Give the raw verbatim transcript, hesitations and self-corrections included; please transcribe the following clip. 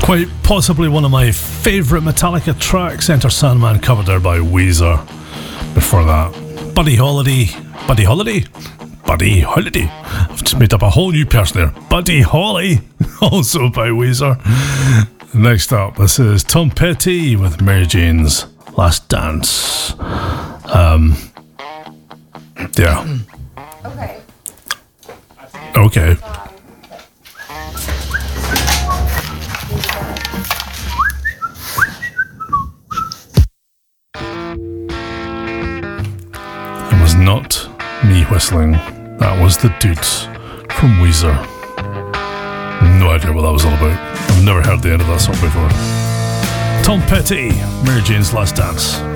Quite possibly one of my favourite Metallica tracks, Enter Sandman, covered there by Weezer. Before that, Buddy Holiday. Buddy Holiday? Buddy Holiday. I've just made up a whole new person there. Buddy Holly, also by Weezer. Next up, this is Tom Petty with Mary Jane's Last Dance. Um, yeah. Okay. Okay. It was not me whistling. That was the dudes from Weezer. No idea what that was all about. I've never heard the end of that song before. Tom Petty, Mary Jane's Last Dance.